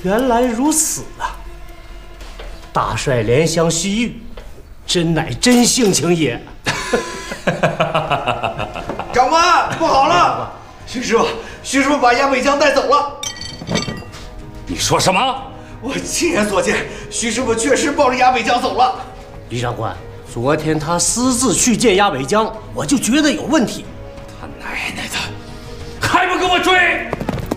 原来如此啊！大帅怜香惜玉，真乃真性情也。 长官，不好了！徐师傅把鸭北江带走了。 你说什么？ 我亲眼所见，徐师傅确实抱着鸭北江走了。 李长官，昨天他私自去见鸭北江，我就觉得有问题。 他奶奶的，还不给我追！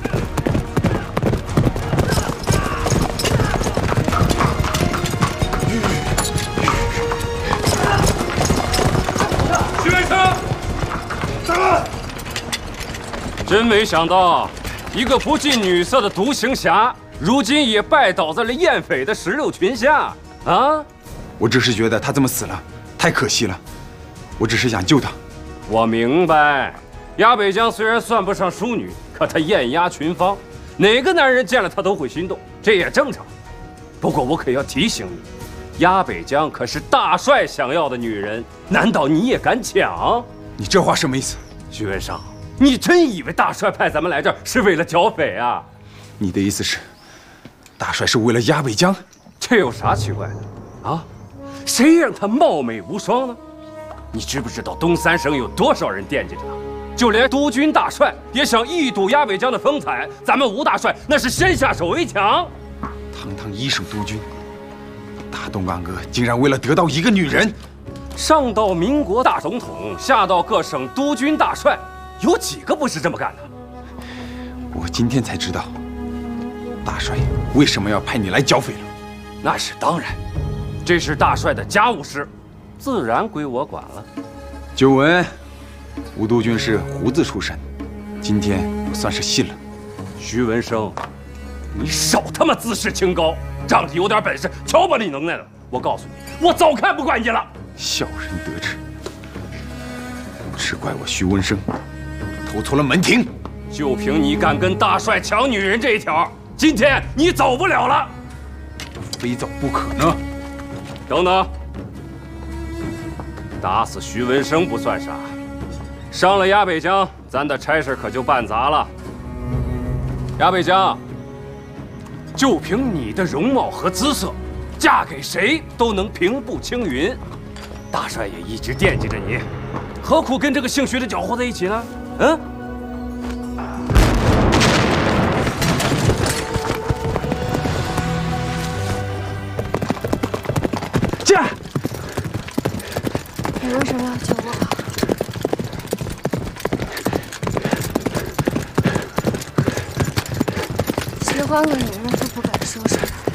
徐文生， 长官， 真没想到，一个不近女色的独行侠，如今也拜倒在了燕匪的16群下啊！ 我只是觉得他这么死了，太可惜了。我只是想救他。 我明白，鸭北江虽然算不上淑女，可她艳压群芳，哪个男人见了她都会心动，这也正常。不过我可要提醒你，鸭北江可是大帅想要的女人，难道你也敢抢？ 你这话什么意思？ 徐文生，你真以为大帅派咱们来这儿是为了剿匪啊？ 你的意思是，大帅是为了鸭北江？ 这有啥奇怪的啊？谁让她貌美无双呢？你知不知道东三省有多少人惦记着她？就连督军大帅也想一睹鸭北江的风采，咱们吴大帅那是先下手为强。 堂堂一省督军，大东安哥竟然为了得到一个女人， 上到民国大总统，下到各省督军大帅，有几个不是这么干的？ 我今天才知道，大帅为什么要派你来剿匪了。 那是当然，这是大帅的家务事，自然归我管了。 久闻吴督军是胡子出身，今天我算是信了。 徐文生，你少他妈自视清高，仗着有点本事，瞧把你能耐了！我告诉你，我早看不惯你了。 小人得志，只怪我徐文生投错了门庭。 就凭你敢跟大帅抢女人这一条，今天你走不了了。 非走不可呢。 等等，打死徐文生不算啥，伤了鸭北江，咱的差事可就办砸了。鸭北江，就凭你的容貌和姿色，嫁给谁都能平步青云。大帅也一直惦记着你，何苦跟这个姓徐的搅和在一起呢？嗯？ 驾！ 你为什么要救我？喜欢个女人都不敢说出来。